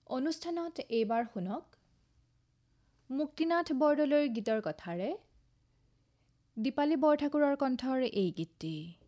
অনুষ্ঠানত এইবাৰ শুনক মুক্তিনাথ বৰদলৈৰ গীতৰ কথাৰে দীপালী বৰঠাকুৰৰ কণ্ঠৰ এই গীতটি।